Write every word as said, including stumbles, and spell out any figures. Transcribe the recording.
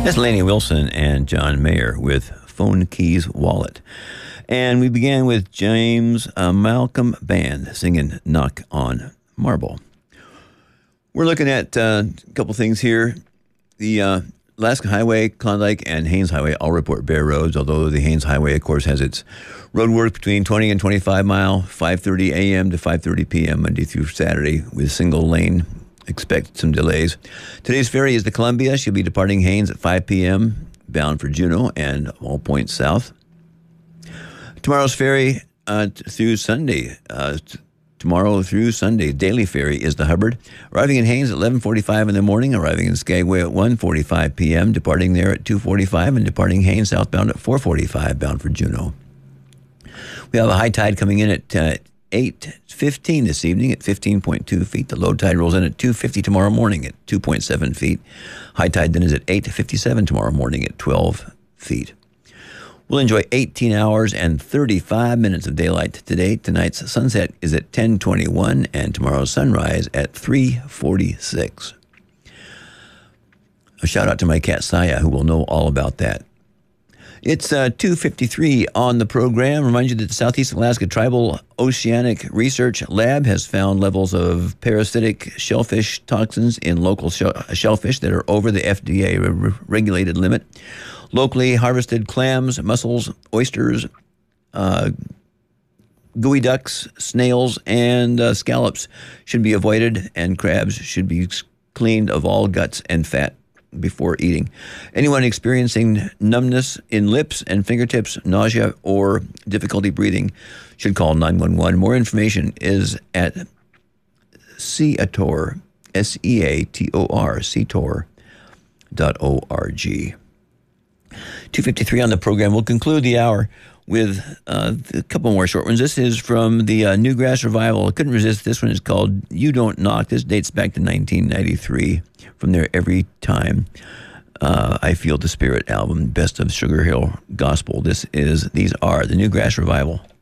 That's Lainey Wilson and John Mayer with Phone Keys Wallet. And we began with James uh, Malcolm Band singing Knock on Marble. We're looking at uh, a couple things here. The uh, Alaska Highway, Klondike, and Haines Highway all report bare roads, although the Haines Highway, of course, has its road work between twenty and twenty-five mile, five thirty a.m. to five thirty p.m. Monday through Saturday with single lane. Expect some delays. Today's ferry is the Columbia. She'll be departing Haines at five p.m., bound for Juneau and all points south. Tomorrow's ferry uh, t- through Sunday, uh, t- tomorrow through Sunday, daily ferry is the Hubbard, arriving in Haines at eleven forty-five in the morning, arriving in Skagway at one forty-five p.m., departing there at two forty-five, and departing Haines southbound at four forty-five, bound for Juneau. We have a high tide coming in at uh, eight fifteen this evening at fifteen point two feet. The low tide rolls in at two fifty tomorrow morning at two point seven feet. High tide then is at eight fifty-seven tomorrow morning at twelve feet. We'll enjoy eighteen hours and thirty-five minutes of daylight today. Tonight's sunset is at ten twenty-one and tomorrow's sunrise at three forty-six. A shout out to my cat Saya, who will know all about that. It's uh, two fifty-three on the program. Remind you that the Southeast Alaska Tribal Oceanic Research Lab has found levels of parasitic shellfish toxins in local sh- shellfish that are over the F D A-regulated limit. Locally harvested clams, mussels, oysters, uh, gooey ducks, snails, and uh, scallops should be avoided, and crabs should be cleaned of all guts and fat before eating. Anyone experiencing numbness in lips and fingertips, nausea, or difficulty breathing should call nine one one. More information is at Seator, S E A T O R, seator dot O R G. two fifty-three on the program. We'll conclude the hour with uh, a couple more short ones. This is from the uh, Newgrass Revival. I couldn't resist. This one is called You Don't Knock. This dates back to nineteen ninety-three. From their Every Time uh, I Feel the Spirit album, Best of Sugar Hill Gospel. This is, these are the Newgrass Revival.